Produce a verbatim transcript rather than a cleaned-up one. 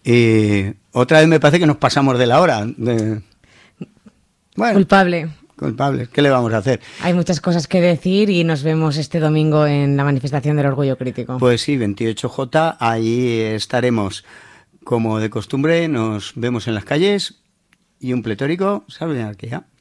Y otra vez me parece que nos pasamos de la hora. De... Bueno, culpable. Culpable. ¿Qué le vamos a hacer? Hay muchas cosas que decir y nos vemos este domingo en la manifestación del orgullo crítico. Pues sí, veintiocho J, ahí estaremos como de costumbre, nos vemos en las calles y un pletórico, ¿sabe? Aquí ya.